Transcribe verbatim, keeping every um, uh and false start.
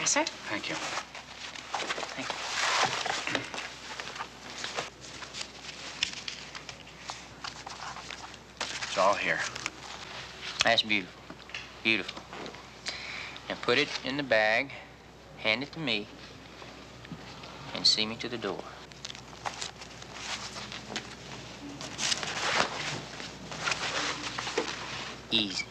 Yes, sir. Thank you. Thank you. It's all here. That's beautiful. Beautiful. Now put it in the bag, hand it to me, and see me to the door. Easy.